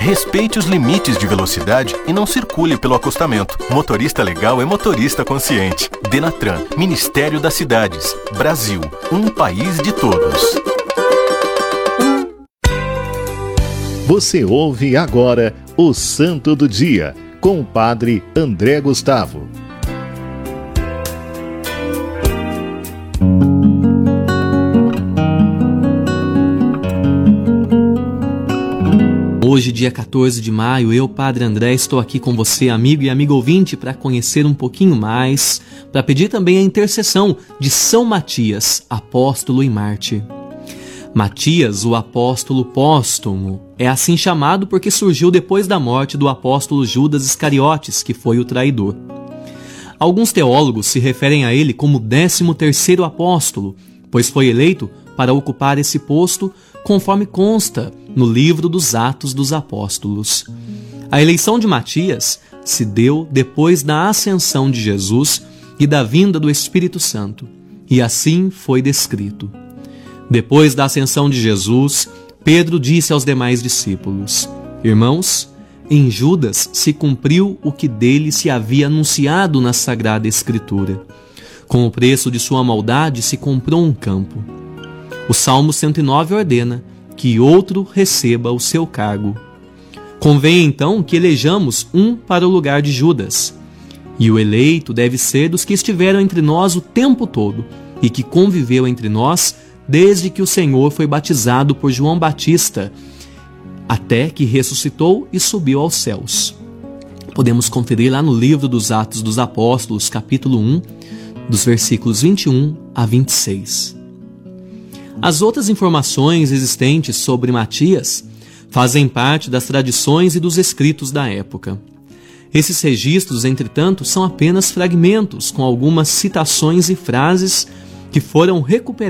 Respeite os limites de velocidade e não circule pelo acostamento. Motorista legal é motorista consciente. Denatran, Ministério das Cidades. Brasil, um país de todos. Você ouve agora o Santo do Dia, com o Padre André Gustavo. Hoje, dia 14 de maio, eu, Padre André, estou aqui com você, amigo e amigo ouvinte, para conhecer um pouquinho mais, para pedir também a intercessão de São Matias, apóstolo e mártir. Matias, o apóstolo póstumo, é assim chamado porque surgiu depois da morte do apóstolo Judas Iscariotes, que foi o traidor. Alguns teólogos se referem a ele como o 13º apóstolo, pois foi eleito para ocupar esse posto, conforme consta no livro dos Atos dos Apóstolos. A eleição de Matias se deu depois da ascensão de Jesus e da vinda do Espírito Santo, e assim foi descrito. Depois da ascensão de Jesus, Pedro disse aos demais discípulos: Irmãos, em Judas se cumpriu o que dele se havia anunciado na Sagrada Escritura. Com o preço de sua maldade se comprou um campo. O Salmo 109 ordena que outro receba o seu cargo. Convém então que elejamos um para o lugar de Judas. E o eleito deve ser dos que estiveram entre nós o tempo todo e que conviveu entre nós desde que o Senhor foi batizado por João Batista, até que ressuscitou e subiu aos céus. Podemos conferir lá no livro dos Atos dos Apóstolos, capítulo 1, dos versículos 21 a 26. As outras informações existentes sobre Matias fazem parte das tradições e dos escritos da época. Esses registros, entretanto, são apenas fragmentos com algumas citações e frases que foram recuperadas